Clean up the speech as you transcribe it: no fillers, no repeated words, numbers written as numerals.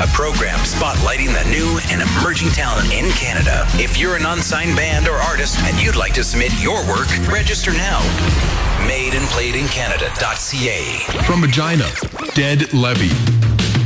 a program spotlighting the new and emerging talent in Canada. If you're an unsigned band or artist and you'd like to submit your work, register now. Madeandplayedincanada.ca. From Regina, Dead Levy.